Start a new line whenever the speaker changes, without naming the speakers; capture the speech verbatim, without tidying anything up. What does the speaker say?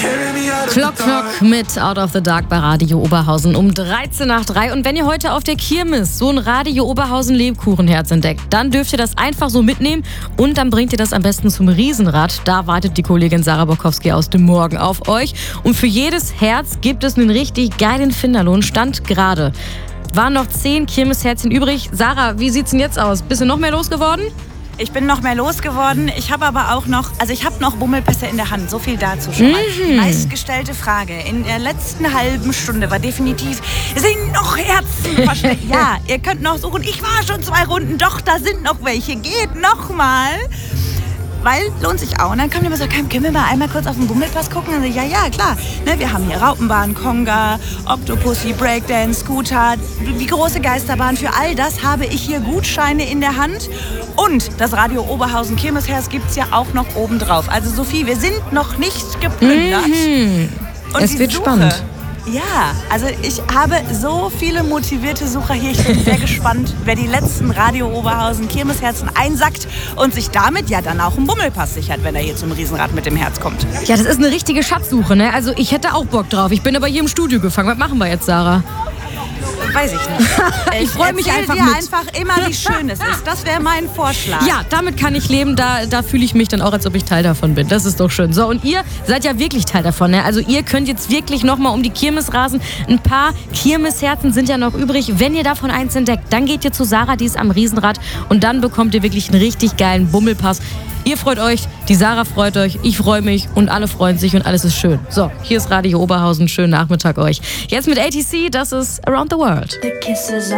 Clock Clock mit Out of the Dark bei Radio Oberhausen um dreizehn nach drei. Und wenn ihr heute auf der Kirmes so ein Radio Oberhausen Lebkuchenherz entdeckt, dann dürft ihr das einfach so mitnehmen und dann bringt ihr das am besten zum Riesenrad. Da wartet die Kollegin Sarah Bokowski aus dem Morgen auf euch. Und für jedes Herz gibt es einen richtig geilen Finderlohn. Stand gerade. Waren noch zehn Kirmesherzchen übrig. Sarah, wie sieht's denn jetzt aus? Bist du noch mehr losgeworden?
Ich bin noch mehr losgeworden. Ich habe aber auch noch, also ich habe noch Bummelpässe in der Hand. So viel dazu schon mal.
Mhm.
Die meistgestellte Frage in der letzten halben Stunde war definitiv, sind noch Herzen versteckt? Ja, ihr könnt noch suchen. Ich war schon zwei Runden, doch, da sind noch welche. Geht noch mal. Weil, lohnt sich auch. Und dann kam immer so, können wir mal einmal kurz auf den Bummelpass gucken? Und so, ja, ja, klar. Ne, wir haben hier Raupenbahn, Konga, Octopussy, Breakdance, Scooter, die große Geisterbahn. Für all das habe ich hier Gutscheine in der Hand. Und das Radio Oberhausen Kirmesherz gibt es ja auch noch obendrauf. Also Sophie, wir sind noch nicht geplündert.
Mhm.
Und
Es
die
wird
Suche,
spannend.
Ja, also ich habe so viele motivierte Sucher hier. Ich bin sehr gespannt, wer die letzten Radio Oberhausen Kirmesherzen einsackt und sich damit ja dann auch einen Bummelpass sichert, wenn er hier zum Riesenrad mit dem Herz kommt.
Ja, das ist eine richtige Schatzsuche, ne? Also ich hätte auch Bock drauf. Ich bin aber hier im Studio gefangen. Was machen wir jetzt, Sarah?
Weiß ich nicht.
Ich freu mich
erzähl
einfach
dir
mit.
einfach immer, wie schön es ist. Das wäre mein Vorschlag.
Ja, damit kann ich leben. Da, da fühle ich mich dann auch, als ob ich Teil davon bin. Das ist doch schön. So, und ihr seid ja wirklich Teil davon. Ne? Also ihr könnt jetzt wirklich nochmal um die Kirmes rasen. Ein paar Kirmesherzen sind ja noch übrig. Wenn ihr davon eins entdeckt, dann geht ihr zu Sarah, die ist am Riesenrad. Und dann bekommt ihr wirklich einen richtig geilen Bummelpass. Ihr freut euch, die Sarah freut euch, ich freue mich und alle freuen sich und alles ist schön. So, hier ist Radio Oberhausen. Schönen Nachmittag euch. Jetzt mit A T C, das ist Around the World.